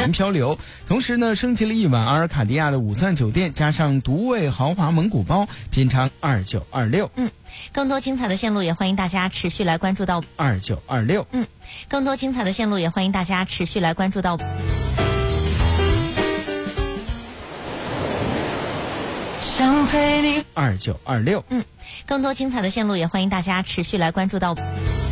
年漂流。同时呢，升级了一晚阿尔卡迪亚的5钻酒店，加上独味豪华蒙古包，品尝2926。 更多精彩的线路也欢迎大家持续来关注到 2926。 更多精彩的线路也欢迎大家持续来关注到。 想陪你2926。 更多精彩的线路也欢迎大家持续来关注到。